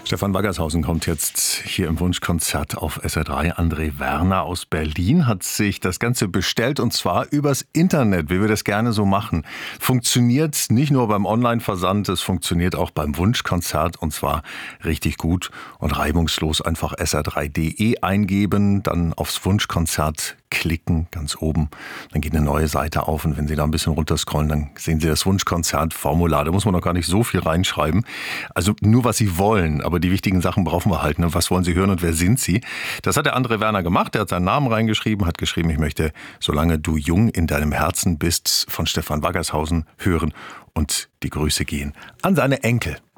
Stefan Waggershausen kommt jetzt hier im Wunschkonzert auf SR3. André Werner aus Berlin hat sich das Ganze bestellt und zwar übers Internet, wie wir das gerne so machen. Funktioniert nicht nur beim Online-Versand, es funktioniert auch beim Wunschkonzert und zwar richtig gut und reibungslos. Einfach sr3.de eingeben, dann aufs Wunschkonzert klicken, ganz oben. Dann geht eine neue Seite auf und wenn Sie da ein bisschen runterscrollen, dann sehen Sie das Wunschkonzert-Formular. Da muss man noch gar nicht so viel reinschreiben. Also nur, was Sie wollen, aber die wichtigen Sachen brauchen wir halt. Ne? Was wollen Sie hören und wer sind Sie? Das hat der André Werner gemacht. Er hat seinen Namen reingeschrieben, hat geschrieben, ich möchte, solange du jung in deinem Herzen bist, von Stefan Waggershausen hören und die Grüße gehen an seine Enkel.